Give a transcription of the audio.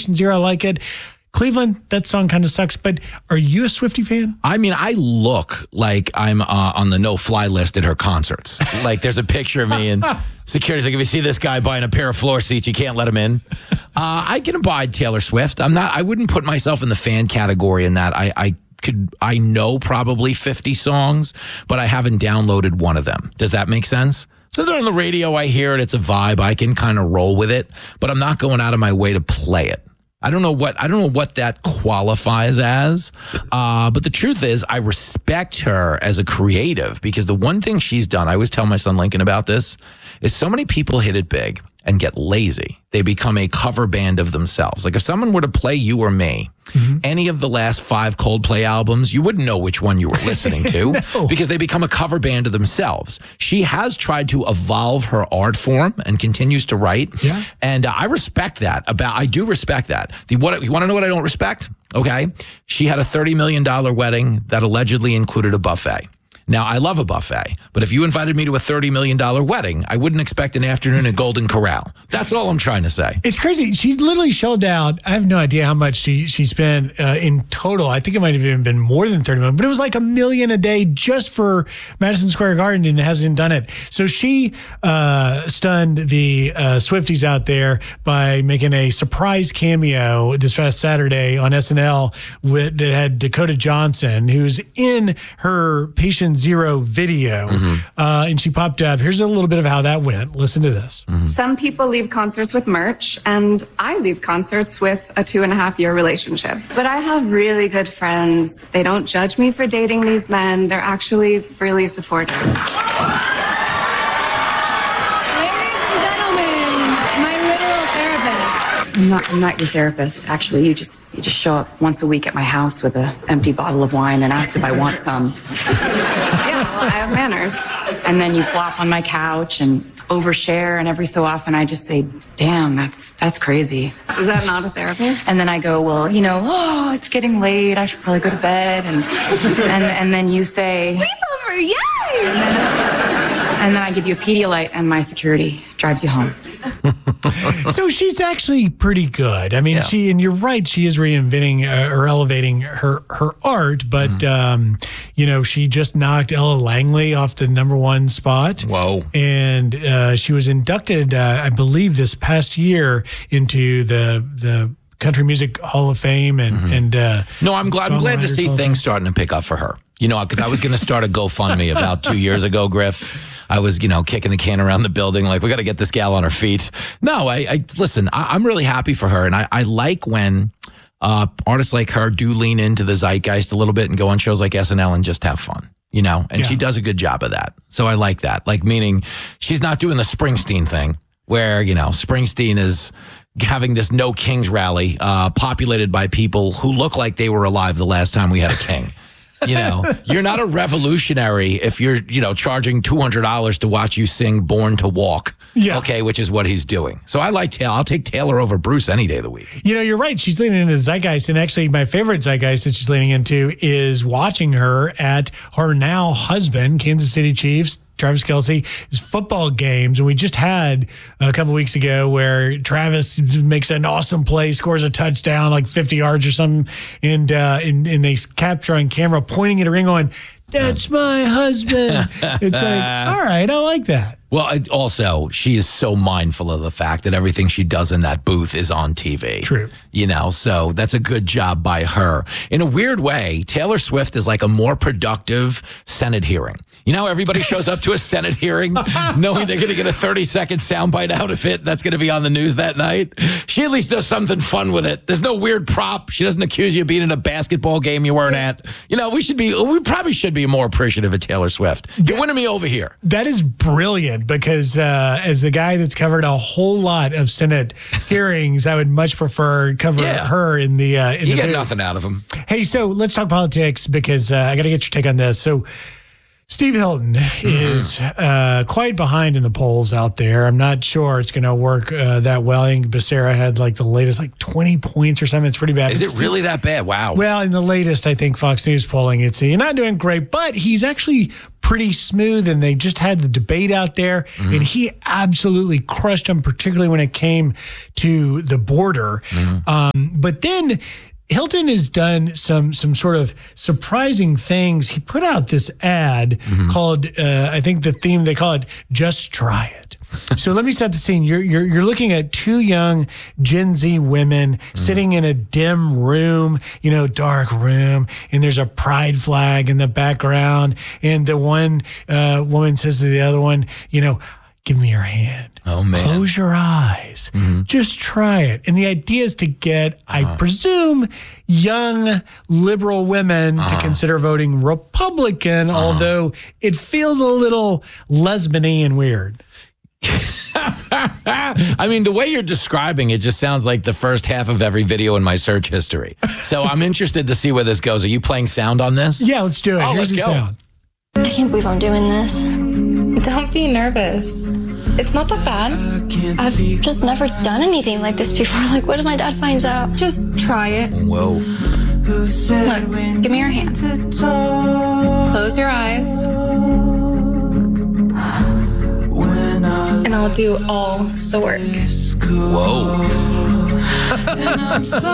Patient Zero, I like it. Cleveland, that song kind of sucks, but are you a Swiftie fan? I mean, I look like I'm on the no-fly list at her concerts. Like, there's a picture of me, and security's like, if you see this guy buying a pair of floor seats, you can't let him in. I can abide Taylor Swift. I wouldn't put myself in the fan category in that. I know probably 50 songs, but I haven't downloaded one of them. Does that make sense? So they're on the radio, I hear it, it's a vibe, I can kind of roll with it, but I'm not going out of my way to play it. I don't know what that qualifies as, but the truth is I respect her as a creative, because the one thing she's done, I always tell my son Lincoln about this, is so many people hit it big and get lazy. They become a cover band of themselves. Like if someone were to play You or Me, any of the last 5 Coldplay albums, you wouldn't know which one you were listening to No. because they become a cover band of themselves. She has tried to evolve her art form and continues to write. Yeah. And I respect that. I do respect that. You want to know what I don't respect? Okay. She had a $30 million wedding that allegedly included a buffet. Now, I love a buffet, but if you invited me to a $30 million wedding, I wouldn't expect an afternoon at Golden Corral. That's all I'm trying to say. It's crazy. She literally shelled out, I have no idea how much she spent in total. I think it might have even been more than 30 million, but it was like $1 million a day just for Madison Square Garden, and hasn't done it. So she stunned the Swifties out there by making a surprise cameo this past Saturday on SNL that had Dakota Johnson, who's in her Patient Zero video, and she popped up. Here's a little bit of how that went. Listen to this. Some people leave concerts with merch, and I leave concerts with a 2.5-year relationship. But I have really good friends. They don't judge me for dating these men. They're actually really supportive. Ladies and gentlemen, my literal therapist. I'm not your therapist, actually. You just show up once a week at my house with an empty bottle of wine and ask if I want some. Yeah, well, I have manners. And then you flop on my couch and overshare, and every so often I just say, damn, that's crazy. Is that not a therapist? And then I go, well, it's getting late, I should probably go to bed, and then you say, sleepover, yay! And then I give you a Pedialyte, and my security drives you home. So she's actually pretty good. I mean, and you're right, she is reinventing or elevating her art, but she just knocked Ella Langley off the #1 spot. Whoa. And she was inducted, I believe, this past year into the Country Music Hall of Fame, No, I'm glad to see things starting to pick up for her. Because I was going to start a GoFundMe about 2 years ago, Griff. I was, kicking the can around the building, like, we got to get this gal on her feet. No, listen, I'm really happy for her. And I like when artists like her do lean into the zeitgeist a little bit and go on shows like SNL and just have fun, and she does a good job of that. So I like that. Like, meaning she's not doing the Springsteen thing where, Springsteen is having this No Kings rally populated by people who look like they were alive the last time we had a king. You're not a revolutionary if you're, charging $200 to watch you sing Born to Walk. Yeah. Okay, which is what he's doing. So I like Taylor. I'll take Taylor over Bruce any day of the week. You're right. She's leaning into the zeitgeist. And actually, my favorite zeitgeist that she's leaning into is watching her at her now husband, Kansas City Chiefs, Travis Kelce, his football games. And we just had a couple weeks ago where Travis makes an awesome play, scores a touchdown, like 50 yards or something. And they capture on camera pointing at a ring going, "That's my husband." It's like, all right, I like that. Well, also, she is so mindful of the fact that everything she does in that booth is on TV. True. So that's a good job by her. In a weird way, Taylor Swift is like a more productive Senate hearing. How everybody shows up to a Senate hearing knowing they're going to get a 30-second soundbite out of it that's going to be on the news that night? She at least does something fun with it. There's no weird prop. She doesn't accuse you of being in a basketball game you weren't at. We probably should be more appreciative of Taylor Swift. You're winning me over here. That is brilliant, because as a guy that's covered a whole lot of Senate hearings, I would much prefer cover her in the you get nothing out of them. Hey, so let's talk politics, because I got to get your take on this. So Steve Hilton is quite behind in the polls out there. I'm not sure it's going to work that well. I think Becerra had like the latest 20 points or something. It's pretty bad. Is it really that bad? Wow. Well, in the latest, I think Fox News polling, it's you're not doing great, but he's actually pretty smooth, and they just had the debate out there, and he absolutely crushed him, particularly when it came to the border. But then Hilton has done some sort of surprising things. He put out this ad called, I think the theme, they call it "Just Try It." So let me set the scene. You're looking at two young Gen Z women sitting in a dim room, dark room, and there's a pride flag in the background. And the one woman says to the other one, give me your hand. Oh, man. Close your eyes. Just try it. And the idea is to get, I presume, young liberal women to consider voting Republican, although it feels a little lesbian-y and weird. I mean, the way you're describing it just sounds like the first half of every video in my search history. So I'm interested to see where this goes. Are you playing sound on this? Yeah, let's do it. Oh, Here's the let's go. sound. I can't believe I'm doing this. Don't be nervous. It's not that bad. I've just never done anything like this before. What if my dad finds out? Just try it. Whoa. Look, give me your hand. Close your eyes. And I'll do all the work. Whoa.